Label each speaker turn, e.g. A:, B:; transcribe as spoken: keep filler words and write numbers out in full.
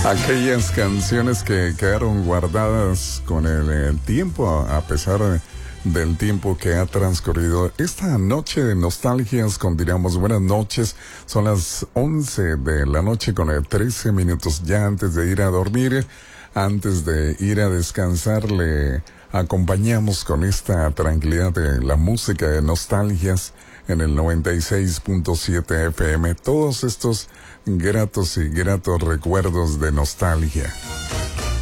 A: Aquellas canciones que quedaron guardadas con el, el tiempo, a pesar de, del tiempo que ha transcurrido. Esta noche de nostalgias continuamos. Buenas noches. Son las once de la noche con trece minutos ya antes de ir a dormir. Antes de ir a descansar, le acompañamos con esta tranquilidad de la música de nostalgias en el noventa y seis punto siete F M. Todos estos gratos y gratos recuerdos de nostalgia.